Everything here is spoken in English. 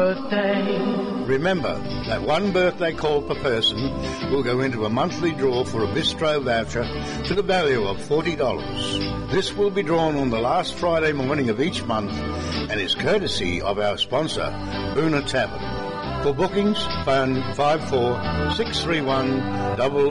birthday. Remember that one birthday call per person will go into a monthly draw for a Bistro voucher to the value of $40. This will be drawn on the last Friday morning of each month and is courtesy of our sponsor, Boona Tavern. For bookings, phone 54631